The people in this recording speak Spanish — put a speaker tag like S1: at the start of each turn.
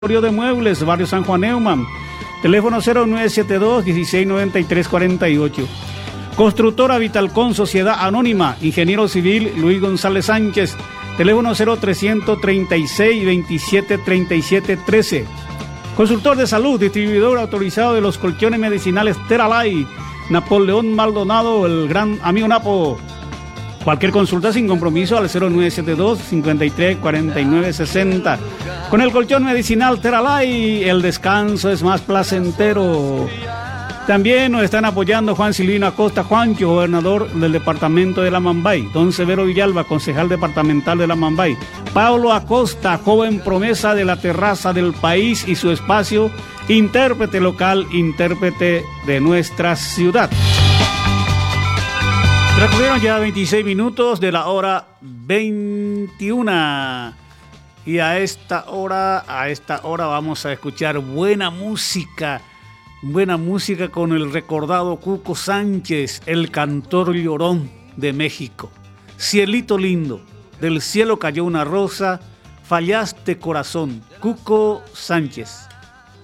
S1: de Muebles, Barrio San Juan Neumann. Teléfono 0972-169348. Constructora Vitalcon, Sociedad Anónima, Ingeniero Civil Luis González Sánchez. Teléfono 0336-273713. Consultor de salud, distribuidor autorizado de los colchones medicinales Teralay. Napoleón Maldonado, el gran amigo Napo. Cualquier consulta sin compromiso al 0972-534960. Con el colchón medicinal Teralay, el descanso es más placentero. También nos están apoyando Juan Silvino Acosta Juancho, gobernador del departamento de La Mambay. Don Severo Villalba, concejal departamental de La Mambay. Pablo Acosta, joven promesa de la terraza del país y su espacio, intérprete local, intérprete de nuestra ciudad. Transcurrieron ya 26 minutos de la hora 21 y a esta hora vamos a escuchar buena música con el recordado Cuco Sánchez, el cantor llorón de México. Cielito lindo, del cielo cayó una rosa, fallaste corazón, Cuco Sánchez.